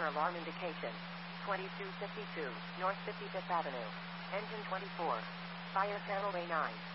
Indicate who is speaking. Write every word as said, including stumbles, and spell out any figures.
Speaker 1: fire alarm indication. twenty-two fifty-two, North fifty-fifth Avenue. Engine twenty-four. Fire channel A nine.